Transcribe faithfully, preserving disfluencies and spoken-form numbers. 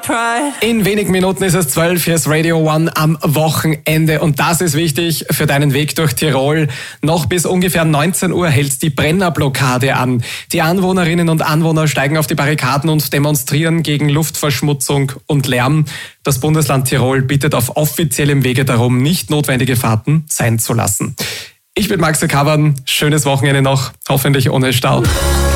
In wenigen Minuten ist es zwölf, hier ist Radio One am Wochenende und das ist wichtig für deinen Weg durch Tirol. Noch bis ungefähr neunzehn Uhr hält die Brennerblockade an. Die Anwohnerinnen und Anwohner steigen auf die Barrikaden und demonstrieren gegen Luftverschmutzung und Lärm. Das Bundesland Tirol bittet auf offiziellem Wege darum, nicht notwendige Fahrten sein zu lassen. Ich bin Maxi Kavan, schönes Wochenende noch, hoffentlich ohne Stau.